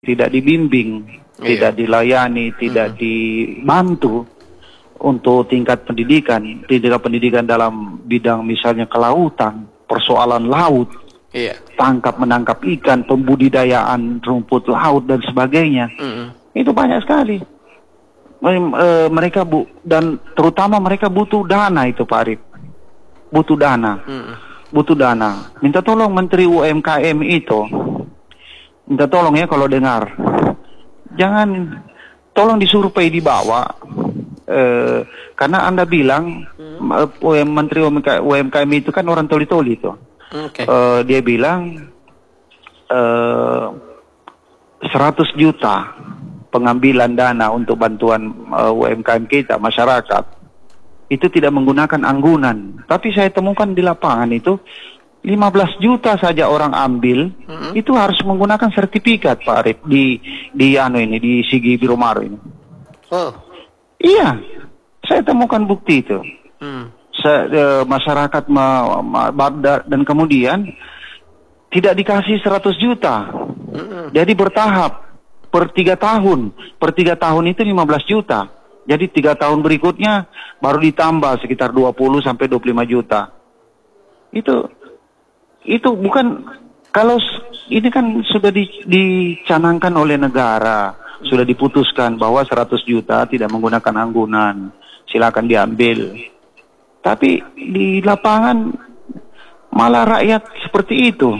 tidak dibimbing, tidak dilayani, tidak dibantu untuk tingkat pendidikan dalam bidang misalnya kelautan, persoalan laut, tangkap menangkap ikan, pembudidayaan rumput laut dan sebagainya. Itu banyak sekali. Mereka dan terutama mereka butuh dana itu, Pak Arif. Butuh dana. Butuh dana. Minta tolong Menteri UMKM itu. Minta tolong ya kalau dengar. Jangan tolong disurvei di bawah. Karena Anda bilang Menteri UMKM itu kan orang toli-toli itu. Dia bilang 100 juta pengambilan dana untuk bantuan UMKM kita, masyarakat. Itu tidak menggunakan anggunan. Tapi saya temukan di lapangan itu 15 juta saja orang ambil, itu harus menggunakan sertifikat, Pak Arif, di Sigi Biromaro ini. Iya, saya temukan bukti itu. Masyarakat dan kemudian tidak dikasih 100 juta. Jadi bertahap per 3 tahun. Per 3 tahun itu 15 juta. Jadi 3 tahun berikutnya baru ditambah sekitar 20 sampai 25 juta. Itu bukan, kalau ini kan sudah dicanangkan oleh negara, sudah diputuskan bahwa 100 juta tidak menggunakan anggunan, silakan diambil. Tapi di lapangan malah rakyat seperti itu.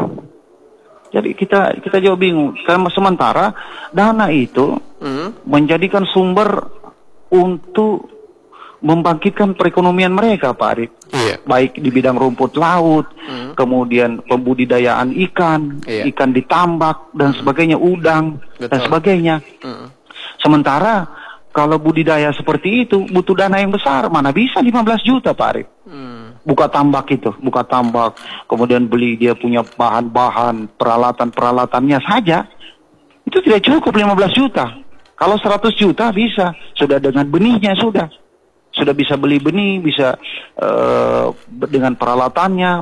Jadi kita jauh bingung. Karena sementara dana itu menjadikan sumber untuk membangkitkan perekonomian mereka, Pak Arif. Baik di bidang rumput laut, kemudian pembudidayaan ikan, ikan ditambak dan sebagainya, udang dan sebagainya. Sementara kalau budidaya seperti itu butuh dana yang besar, mana bisa 15 juta, Pak Arif. Buka tambak, kemudian beli dia punya bahan-bahan, peralatan-peralatannya saja, itu tidak cukup 15 juta. Kalau 100 juta bisa, sudah dengan benihnya sudah bisa beli benih, bisa dengan peralatannya.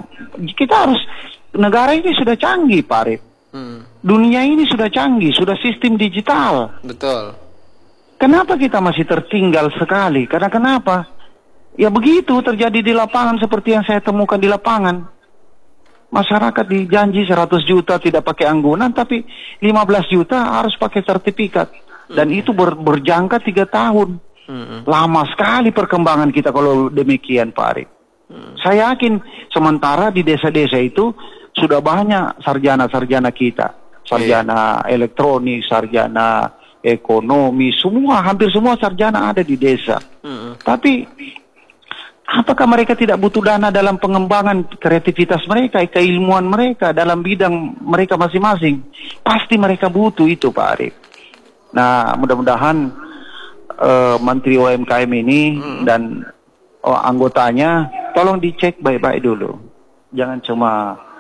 Negara ini sudah canggih, Pak Arif. Dunia ini sudah canggih, sudah sistem digital. Betul. Kenapa kita masih tertinggal sekali? Karena kenapa? Ya begitu terjadi di lapangan seperti yang saya temukan di lapangan. Masyarakat dijanji 100 juta tidak pakai anggunan, tapi 15 juta harus pakai sertifikat. Dan itu berjangka 3 tahun. Lama sekali perkembangan kita kalau demikian, Pak Arif. Saya yakin sementara di desa-desa itu sudah banyak sarjana-sarjana kita. Sarjana elektronik, sarjana ekonomi, hampir semua sarjana ada di desa. Tapi apakah mereka tidak butuh dana dalam pengembangan kreativitas mereka, keilmuan mereka dalam bidang mereka masing-masing? Pasti mereka butuh itu, Pak Arif. Nah, mudah-mudahan Menteri UMKM ini dan anggotanya tolong dicek baik-baik dulu. Jangan cuma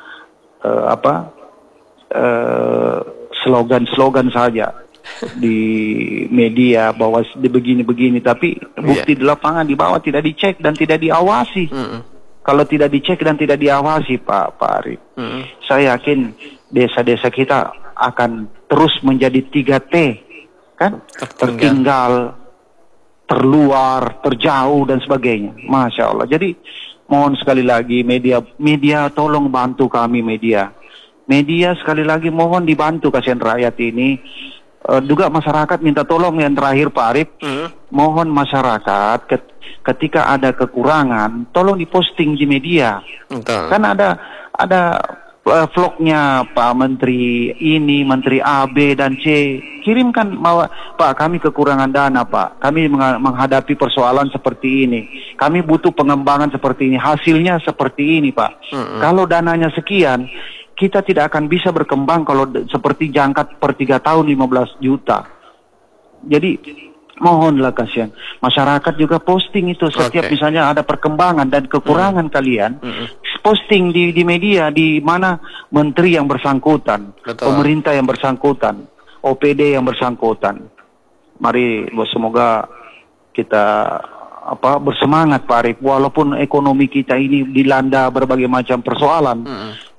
slogan-slogan saja di media bahwa begini-begini, tapi bukti di lapangan di bawah tidak dicek dan tidak diawasi. Kalau tidak dicek dan tidak diawasi, Pak Arif, saya yakin desa-desa kita akan terus menjadi 3T, kan? Tertinggal, terluar, terjauh dan sebagainya. Masya Allah. Jadi mohon sekali lagi media tolong bantu kami, media sekali lagi mohon dibantu, kasihan rakyat ini. Juga masyarakat minta tolong yang terakhir, Pak Arif. Mohon masyarakat ketika ada kekurangan tolong diposting di media. Kan ada vlognya Pak Menteri ini, Menteri A, B, dan C. Kirimkan, Pak, kami kekurangan dana, Pak. Kami menghadapi persoalan seperti ini. Kami butuh pengembangan seperti ini. Hasilnya seperti ini, Pak. Kalau dananya sekian, kita tidak akan bisa berkembang kalau seperti jangka per 3 tahun 15 juta. Jadi mohonlah, kasihan masyarakat juga posting itu setiap misalnya ada perkembangan dan kekurangan kalian, posting di media di mana menteri yang bersangkutan, pemerintah yang bersangkutan, OPD yang bersangkutan. Mari semoga kita bersemangat, Pak Arif, walaupun ekonomi kita ini dilanda berbagai macam persoalan.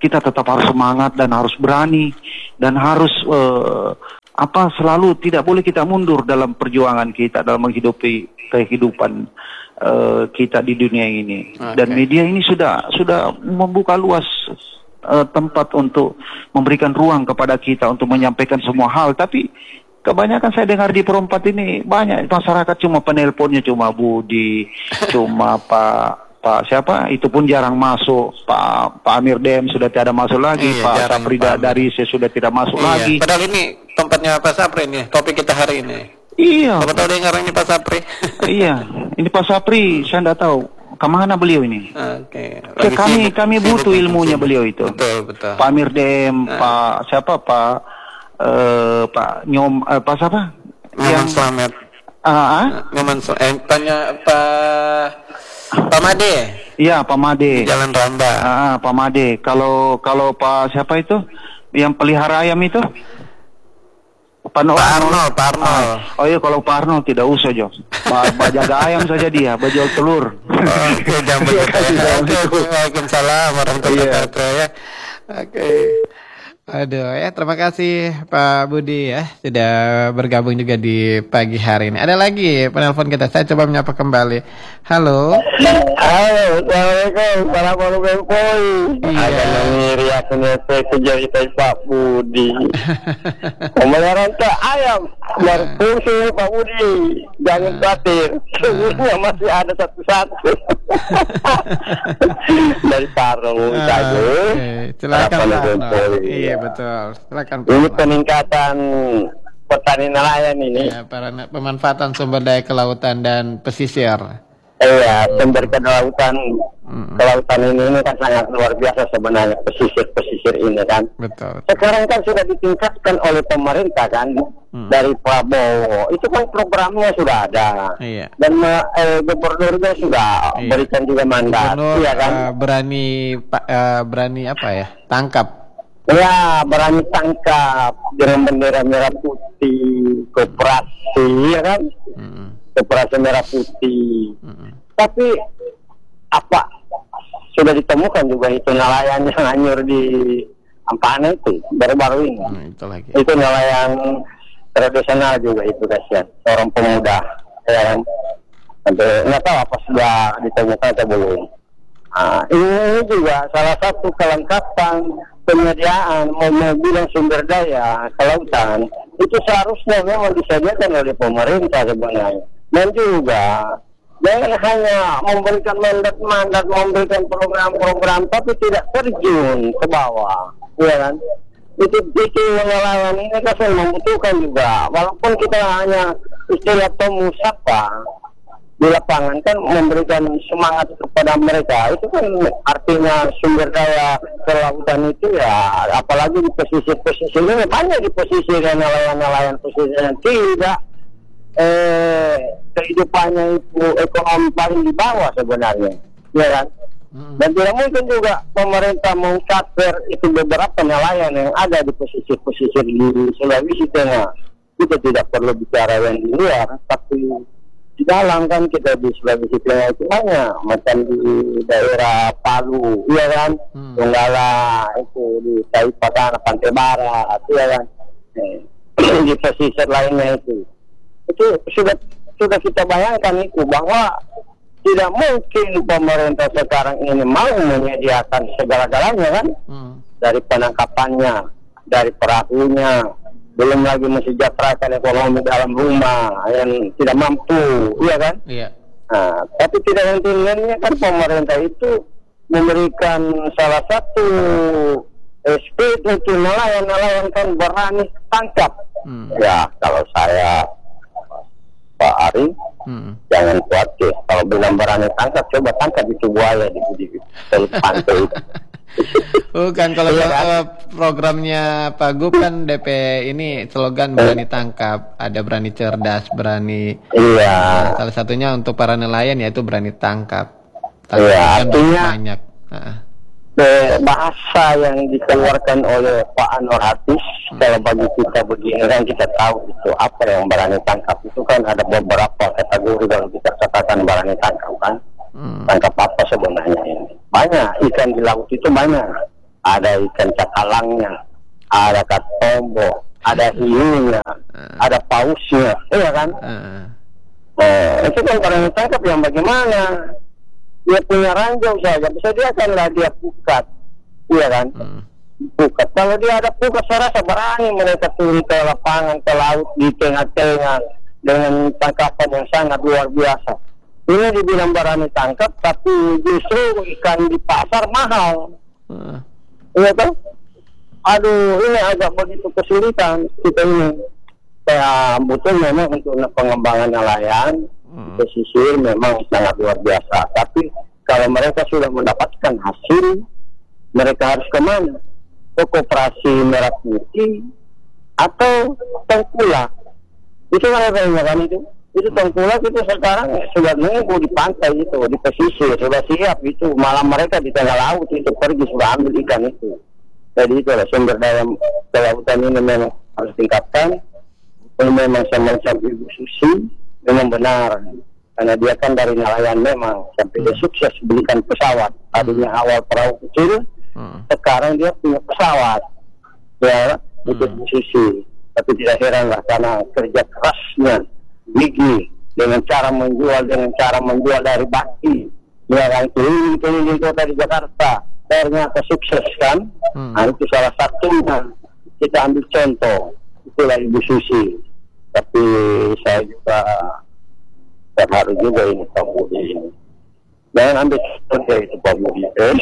kita tetap harus semangat dan harus berani dan harus selalu tidak boleh kita mundur dalam perjuangan kita dalam menghidupi kehidupan kita di dunia ini. Dan media ini sudah membuka luas tempat untuk memberikan ruang kepada kita untuk menyampaikan semua hal. Tapi kebanyakan saya dengar di Perempat ini banyak masyarakat cuma penelponnya cuma Budi, cuma Pak siapa itu pun jarang masuk, Pak Amir Dem sudah tidak masuk lagi, Pak Sapri dari saya sudah tidak masuk lagi. Padahal ini tempatnya Pak Sapri nih, topik kita hari ini. Iya. Siapa tahu dengar ini Pak Sapri. Iya, ini Pak Sapri saya tidak tahu kemana beliau ini. Kami butuh ilmunya beliau itu. Betul. Pak Amir Dem, Pak siapa Pak Pak siapa? Nyoman Slamet. Tanya Pak Made. Iya, Pak Made. Jalan Ramba. Pak Made. Kalau Pak siapa itu? Yang pelihara ayam itu? Pak Arnold. Oh iya, kalau Pak Arnold tidak usah, Jo. Jaga ayam saja dia, jual telur. Oke, jangan begitu. Waalaikumsalam warahmatullahi wabarakatuh ya. Oke. Aduh ya, terima kasih Pak Budi ya sudah bergabung juga di pagi hari ini. Ada lagi penelpon kita, saya coba menyapa kembali. Halo. Assalamualaikum warahmatullahi wabarakatuh. Ada ngiri aku nete kejarita Pak Budi. Pemeliharaan ke ayam berfungsi Pak Budi. Jangan khawatir, sebenarnya masih ada satu-satu. Dari Parung saja. Silakan Pak. Iya betul. Silakan Pak. Ini peningkatan petani nelayan ini. Ya, pemanfaatan sumber daya kelautan dan pesisir. Iya, sumber kelautan ini kan sangat luar biasa sebenarnya, pesisir ini kan. Betul. Sekarang kan sudah ditingkatkan oleh pemerintah kan, dari Prabowo. Itu kan programnya sudah ada. Iya. Dan gubernurnya sudah berikan juga mandat. Gubernur, iya kan? berani apa ya? Tangkap. Ya, berani tangkap dengan bendera merah putih, koperasi, ya kan? Koperasi merah putih. Tapi apa sudah ditemukan juga itu nelayan yang hanyur di Ampane itu baru-baru ini. Itu nelayan tradisional juga itu kasihan, orang pemuda, ya kan? Nggak tahu apa sudah ditemukan atau belum. Ini juga salah satu kelengkapan penyediaan mobil dan sumber daya kelautan itu seharusnya memang disediakan oleh pemerintah sebenarnya. Dan juga jangan hanya memberikan mandat, memberikan program-program, tapi tidak terjun ke bawah, ya kan? Itu nelayan ini kan membutuhkan juga, walaupun kita hanya istilah pemusapa di lapangan kan memberikan semangat kepada mereka, itu kan artinya sumber daya kelautan itu ya, apalagi di pesisir ini banyak di pesisir nelayan pesisir yang tidak kehidupannya itu ekonomi paling di bawah sebenarnya, ya kan? Dan tidak mungkin juga pemerintah mengcover itu beberapa nelayan yang ada di pesisir di Sulawesi Tengah. Kita tidak perlu bicara yang di luar, tapi di dalam kan kita di Sulawesi Tengah itu banyak, macam di daerah Palu, ya kan? Donggala itu di Taipatana, Pantai Barat, ya kan? Di pesisir lainnya itu sudah kita bayangkan itu bahwa tidak mungkin pemerintah sekarang ini mau menyediakan segala-galanya kan, dari penangkapannya, dari perahunya, belum lagi mensejahterakan ekonomi dalam rumah yang tidak mampu, iya kan? Iya. Nah, tapi tidak henti-hentinya kan pemerintah itu memberikan salah satu speed untuk nelayan kan berani tangkap. Ya kalau saya Pak Ari, jangan khawatir. Kalau bilang berani tangkap, coba tangkap itu buaya di pantai itu. Bukan, kalau programnya Pak Gub kan DP ini slogan berani tangkap, ada berani cerdas, berani. Iya. Salah satunya untuk para nelayan yaitu berani tangkap. Iya, artinya banyak. Bahasa yang dikeluarkan oleh Pak Anwar Hatis, kalau bagi kita begini kan kita tahu itu apa yang berani tangkap. Itu kan ada beberapa kategori kalau kita katakan berani tangkap kan. Tangkap apa sebenarnya ini? Banyak, ikan di laut itu banyak. ada ikan cakalangnya, ada katombo, ada hiunya, ada pausnya, iya kan? Itu kan orang yang tangkap yang bagaimana? Dia punya ranjau saja, bisa dia kanlah dia pukat, iya kan? Pukat. Kalau dia ada pukat, saya rasa berani mereka turun ke lapangan, ke laut di tengah-tengah dengan tangkapan yang sangat luar biasa. Ini dibilang berani tangkap, tapi justru ikan di pasar mahal. Iya kan? Aduh, ini agak begitu kesulitan kita ini. Saya butuh memang untuk pengembangan nelayan pesisir memang sangat luar biasa. Tapi kalau mereka sudah mendapatkan hasil, mereka harus kemana? Ke Koperasi Merah Putih atau Tengkulak. Itu kan itu. Itu Tengkulak itu sekarang sudah nunggu di pantai itu, di pesisir, sudah siap itu. Malam mereka di tengah laut itu pergi sudah ambil ikan itu. Jadi itu lah sumber daya kelautan ini memang harus tingkatkan. Ini memang semacam Ibu Susi memang benar. Karena dia kan dari nelayan memang sampai dia sukses belikan pesawat. Tadinya awal perahu kecil, sekarang dia punya pesawat. Ya, itu Ibu Susi. Tapi tidak heran lah karena kerja kerasnya, gigi dengan cara menjual dari baki, ya kan keliling kota di Jakarta, ternyata sukses kan? Nah, itu salah satunya kita ambil contoh, itulah Ibu Susi. Tapi saya juga terharu juga ini Pak Budi ini. Jangan ambil contoh itu Pak Budi.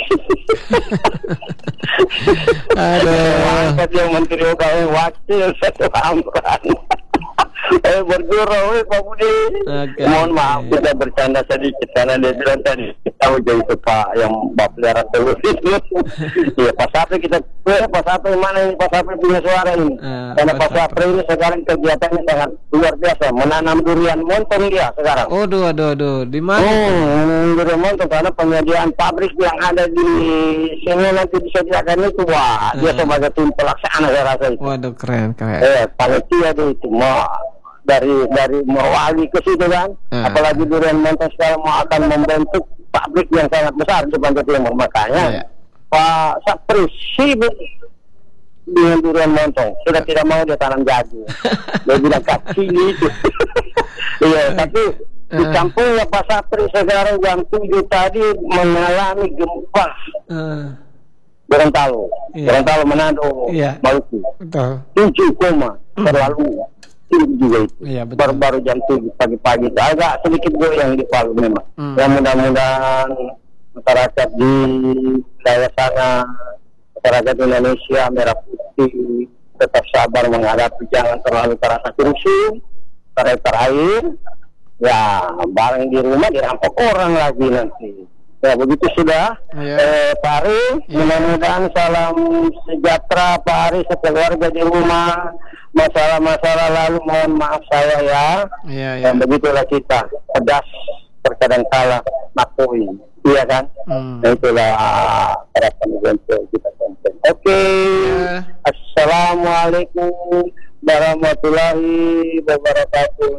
Aduh. Dia Menteri UKM wakil satu amran. Bergurau Pak Budi. Mohon maaf kita bercanda sedikit karena dia bilang tadi tahu jadi itu Pak yang pelihara telur itu. Iya Pak Sapri Pak Sapri mana ini Pak Sapri punya suara ini. Karena Pak Sapri ini sekarang kegiatannya sangat luar biasa, menanam durian montong dia sekarang. Aduh, di mana? Durian montong karena penyediaan pabrik yang ada di sini nanti disediakan itu, wah dia sebagai tim pelaksana saya rasa itu. Waduh keren. Panitia itu mau dari mewali ke situ kan, apalagi durian montong sekarang mau akan membentuk pabrik yang sangat besar di Pantai Timur, makanya Pak Sapri sibuk dengan durian montong, sudah tidak mau dia tanam jagung. Dia bilang kaki itu. Iya, tapi di kampungnya Pak Sapri sekarang jam 7 tadi mengalami gempa. Gorontalo Manado, Maluku. 7 koma terlalu tinggi juga itu. Iya, betul. Baru jam 7 pagi-pagi agak sedikit goyang di Palu memang. Ya mudah-mudahan masyarakat di daerah sana, masyarakat Indonesia Merah Putih tetap sabar menghadapi, jangan terlalu terasa kerusuh, terakhir ya barang di rumah dirampok orang lagi nanti. Ya begitu sudah. Pak Ari, mudah-mudahan salam sejahtera Pak Ari sekeluarga di rumah. Masalah-masalah lalu mohon maaf saya ya. Dan begitulah kita, pedas terkadang kalah makui, iya kan? Itulah harapan untuk kita tonton. Oke. Assalamualaikum warahmatullahi wabarakatuh.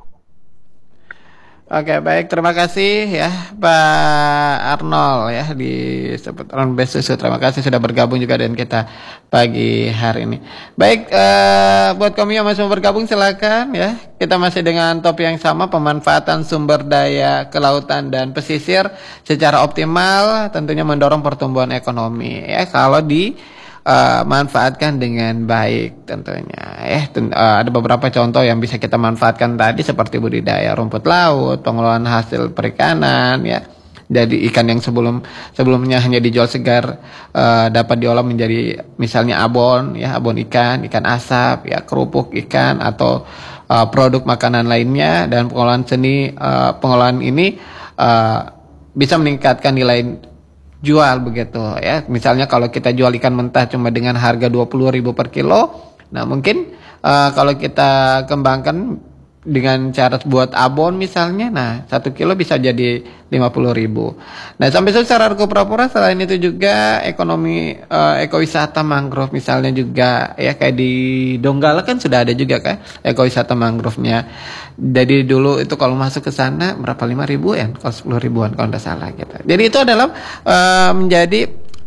Oke, baik, terima kasih ya Pak Arnold ya di Seputaran Besusu. Terima kasih sudah bergabung juga dengan kita pagi hari ini. Baik, buat kamu yang masih mau bergabung silakan ya. Kita masih dengan topik yang sama, pemanfaatan sumber daya kelautan dan pesisir secara optimal tentunya mendorong pertumbuhan ekonomi ya kalau manfaatkan dengan baik tentunya ada beberapa contoh yang bisa kita manfaatkan tadi seperti budidaya rumput laut, pengelolaan hasil perikanan ya. Jadi ikan yang sebelumnya hanya dijual segar dapat diolah menjadi misalnya abon ikan asap ya, kerupuk ikan atau produk makanan lainnya, dan pengolahan ini bisa meningkatkan nilai jual begitu ya. Misalnya kalau kita jual ikan mentah cuma dengan harga 20.000 per kilo, nah mungkin kalau kita kembangkan dengan cara buat abon misalnya, nah 1 kilo bisa jadi 50.000. Nah sampai secara Pura-Pura selain itu juga ekonomi ekowisata mangrove misalnya juga ya, kayak di Donggala kan sudah ada juga kan ekowisata mangrove-nya. Jadi dulu itu kalau masuk ke sana berapa 5.000 ya, kalau 10.000-an kalau tidak salah gitu. Jadi itu adalah menjadi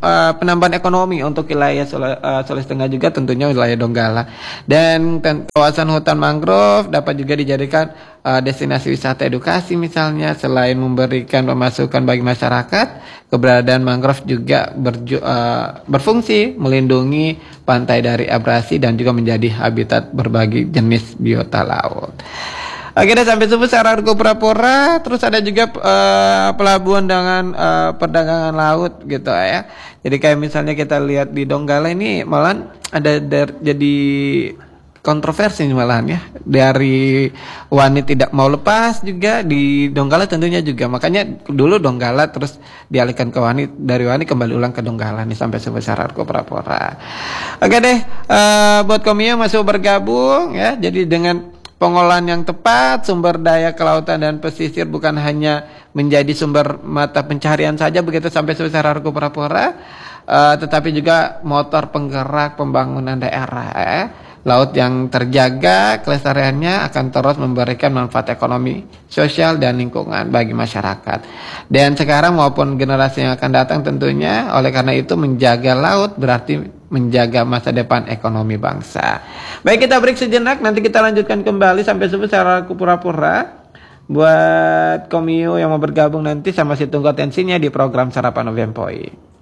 penambahan ekonomi untuk wilayah Sulawesi Tengah juga, tentunya wilayah Donggala. Dan kawasan hutan mangrove dapat juga dijadikan destinasi wisata edukasi misalnya. Selain memberikan pemasukan bagi masyarakat, keberadaan mangrove juga berfungsi melindungi pantai dari abrasi dan juga menjadi habitat berbagai jenis biota laut. Oke deh, sampai subuh secara Argo Pura-Pura. Terus ada juga pelabuhan dengan perdagangan laut gitu ya. Jadi kayak misalnya kita lihat di Donggala ini malahan ada jadi kontroversi malahan ya. Dari Wani tidak mau lepas juga di Donggala tentunya juga. Makanya dulu Donggala terus dialihkan ke Wani, dari Wani kembali ulang ke Donggala nih sampai subuh secara Argo Pura-Pura. Oke deh, buat Komio masih bergabung ya. Jadi dengan pengolahan yang tepat, sumber daya kelautan dan pesisir bukan hanya menjadi sumber mata pencaharian saja begitu sampai sebesar Argo Pura-Pura, tetapi juga motor penggerak pembangunan daerah. Laut yang terjaga kelestariannya akan terus memberikan manfaat ekonomi, sosial, dan lingkungan bagi masyarakat. Dan sekarang maupun generasi yang akan datang tentunya, oleh karena itu menjaga laut berarti menjaga masa depan ekonomi bangsa. Baik, kita break sejenak, nanti kita lanjutkan kembali sampai subuh secara Pura-Pura. Buat Komio yang mau bergabung nanti sama si tunggu atensinya di program Sarapan Novempoi.